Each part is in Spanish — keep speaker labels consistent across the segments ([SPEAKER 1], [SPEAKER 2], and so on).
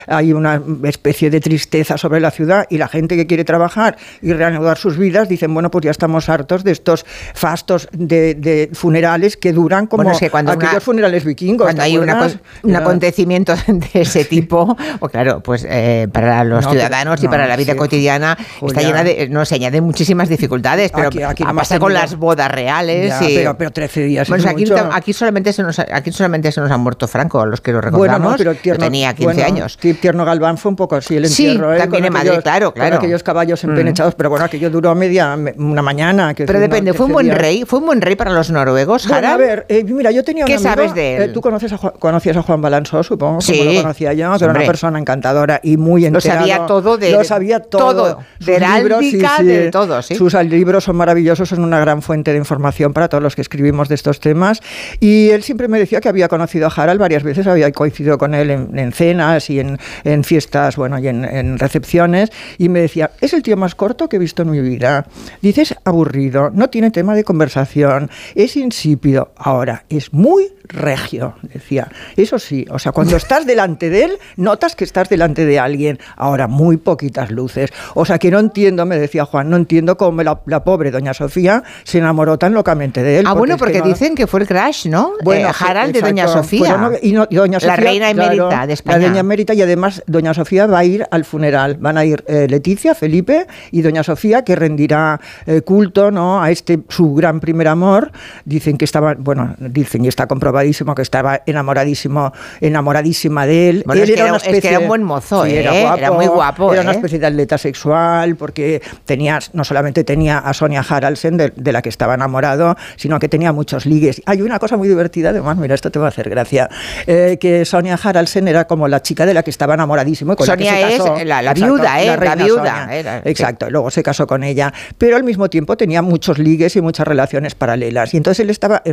[SPEAKER 1] hay una especie de tristeza sobre la ciudad y la gente que quiere trabajar y reanudar sus vidas dicen, bueno, pues ya estamos hartos de estos fastos de funerales que duran como aquellos funerales vikingos.
[SPEAKER 2] Cuando hay un acontecimiento de ese tipo, o claro, pues para los ciudadanos y para la vida cotidiana está llena de, se añaden muchísimas dificultades, pero aquí pasa con las bodas reales.
[SPEAKER 1] Ya, pero 13 días
[SPEAKER 2] bueno, aquí solamente se nos ha muerto Franco, los que lo recordamos,
[SPEAKER 1] pero
[SPEAKER 2] tenía 15 años.
[SPEAKER 1] Tierno Galván fue un poco así el entierro,
[SPEAKER 2] también en Madrid, claro.
[SPEAKER 1] Con aquellos caballos empenechados, pero bueno, aquello duró una mañana.
[SPEAKER 2] Pero depende, ¿fue un buen rey para los noruegos, Harald?
[SPEAKER 1] Bueno, a ver, mira, yo tenía un amigo.
[SPEAKER 2] ¿Qué sabes de él?
[SPEAKER 1] Tú conocías a Juan Balanzó, supongo,
[SPEAKER 2] sí,
[SPEAKER 1] como lo conocía yo, que era una persona encantadora y muy enterado.
[SPEAKER 2] Lo sabía todo. De heráldica, de todo, sí.
[SPEAKER 1] Sus libros son maravillosos, son una gran fuente de información para todos los que escribimos de estos temas. Y él siempre me decía que había conocido a Harald varias veces, había coincidido con él en cenas y en fiestas, bueno, y en recepciones, y me decía, es el tío más corto que he visto en mi vida. Dice, es aburrido, no tiene tema de conversación, es insípido. Ahora, es muy regio, decía. Eso sí, o sea, cuando estás delante de él, notas que estás delante de alguien. Ahora, muy poquitas luces. O sea, que no entiendo, me decía Juan, no entiendo cómo la pobre doña Sofía se enamoró tan locamente de él.
[SPEAKER 2] Porque dicen que fue el crash, ¿no?
[SPEAKER 1] Bueno,
[SPEAKER 2] Harald de doña Sofía.
[SPEAKER 1] Y doña Sofía,
[SPEAKER 2] la reina emérita de España.
[SPEAKER 1] La reina emérita, y además doña Sofía va a ir al funeral. Van a ir Leticia, Felipe y doña Sofía, que rendirá culto, ¿no?, a su gran primer amor. Dicen que estaba, dicen y está comprobadísimo que estaba enamoradísima de él.
[SPEAKER 2] Bueno,
[SPEAKER 1] él
[SPEAKER 2] es que era un buen mozo,
[SPEAKER 1] sí,
[SPEAKER 2] era muy guapo.
[SPEAKER 1] Era una especie de atleta sexual, porque no solamente tenía a Sonia Haraldsen, de la que estaba enamorado, sino que tenía muchos ligues. Hay una cosa muy divertida, además, mira, esto te va a hacer gracia, que Sonia Haraldsen era como la chica de la que estaba enamoradísimo y con
[SPEAKER 2] Sonia
[SPEAKER 1] la que se casó.
[SPEAKER 2] Es la viuda, la viuda.
[SPEAKER 1] Exacto, y luego se casó con ella, pero al mismo tiempo tenía muchos ligues y muchas relaciones paralelas, y entonces él estaba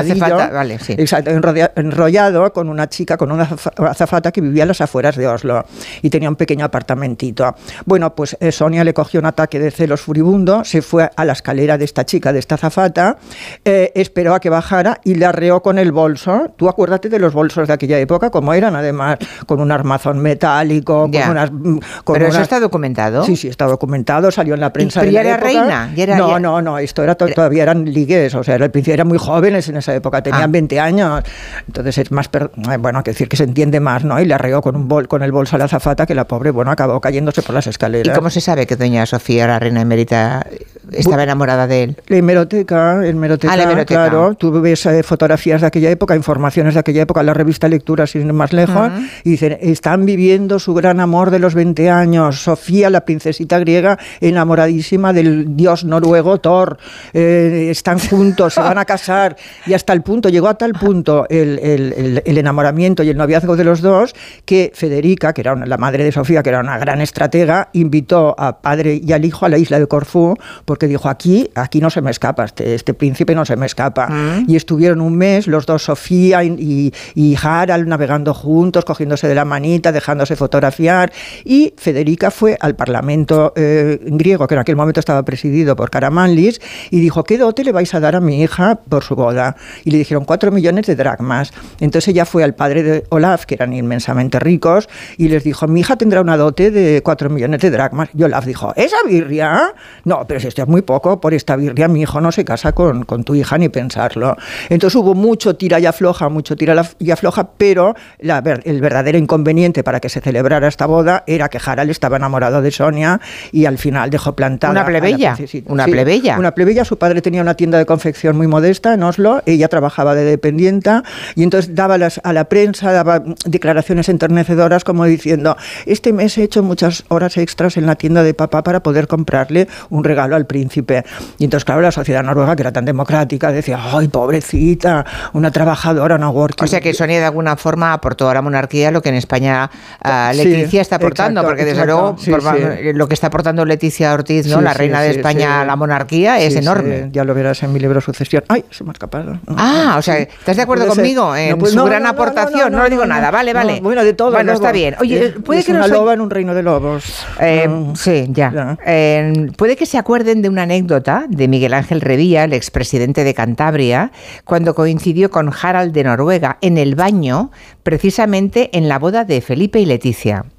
[SPEAKER 1] enrollado con una chica, con una azafata que vivía a las afueras de Oslo y tenía un pequeño apartamentito. Bueno, pues Sonia le cogió un ataque de celos furibundo, se fue a la escalera de esta chica, de esta azafata, esperó a que bajara y le arreó con el bolso. Tú acuérdate de los bolsos de aquella época, como eran, además, con un armazón metálico,
[SPEAKER 2] ¿Pero eso está documentado?
[SPEAKER 1] Sí, está documentado, salió en la prensa
[SPEAKER 2] de
[SPEAKER 1] la
[SPEAKER 2] era
[SPEAKER 1] época.
[SPEAKER 2] Reina?
[SPEAKER 1] No, esto era todavía eran ligues, o sea, al principio eran muy jóvenes en esa época, tenían 20 años, entonces es más, que decir que se entiende más, ¿no? Y le arreó con el bolso a la azafata, que la pobre, acabó cayéndose por las escaleras.
[SPEAKER 2] ¿Y cómo se sabe que doña Sofía, la reina emérita, estaba enamorada de él?
[SPEAKER 1] La hemeroteca, claro, tú ves fotografías de aquella época, informaciones de aquella época, la revista Lectura, sin ir más lejos, y dicen, están viviendo su gran amor de los 20 años, Sofía, la princesita griega, enamoradísima del dios noruego Thor, están juntos, se van a casar, y llegó a tal punto el enamoramiento y el noviazgo de los dos, que Federica, que era la madre de Sofía, que era una gran estratega, invitó a padre y al hijo a la isla de Corfú, porque dijo, aquí no se me escapa, este príncipe no se me escapa. Y estuvieron un mes, los dos, Sofía y Harald, navegando juntos, cogiéndose de la manita, dejándose fotografiar, y Federica fue al Parlamento griego, que en aquel momento estaba presidido por Karamanlis, y dijo, ¿qué dote le vais a dar a mi hija por su boda? Y le dijeron 4 millones de dracmas. Entonces ella fue al padre de Olaf, que eran inmensamente ricos, y les dijo, mi hija tendrá una dote de 4 millones de dracmas. Y Olaf dijo, ¿esa birria? No, pero si esto es muy poco, por esta birria mi hijo no se casa con tu hija ni pensarlo. Entonces hubo mucho tira y afloja, pero el verdadero inconveniente para que se celebrara esta boda era que Harald estaba enamorado de Sonia y al final dejó plantada
[SPEAKER 2] una plebeya.
[SPEAKER 1] Una plebeya. Su padre tenía una tienda de confección muy modesta en Oslo, ella trabajaba de dependienta y entonces daba a la prensa, daba declaraciones enternecedoras como diciendo, este mes he hecho muchas horas extras en la tienda de papá para poder comprarle un regalo al príncipe. Y entonces, claro, la sociedad noruega, que era tan democrática, decía, ¡ay, pobrecita! Una trabajadora, una working.
[SPEAKER 2] O sea que Sonia de alguna forma aportó a la monarquía lo que en España Leticia está aportando, porque desde luego lo que está aportando Leticia Ortiz, ¿no? La reina de España a la monarquía es enorme.
[SPEAKER 1] Ya lo verás en mi libro Sucesión. ¡Ay, se me ha escapado!
[SPEAKER 2] O sea, ¿estás de acuerdo conmigo en su gran aportación? No digo nada, vale.
[SPEAKER 1] Bueno, de todo.
[SPEAKER 2] Bueno, está bien. Oye, puede que
[SPEAKER 1] una loba en un reino de lobos.
[SPEAKER 2] Sí, ya. Puede que se acuerden de una anécdota de Miguel Ángel Revilla, el expresidente de Cantabria, cuando coincidió con Harald de Noruega en el baño, precisamente en la boda de Felipe y Leticia.